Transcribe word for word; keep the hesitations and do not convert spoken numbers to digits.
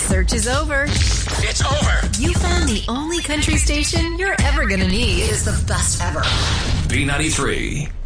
Search is over. It's over. You found the only country station you're ever going to need. Is the best ever. B ninety-three.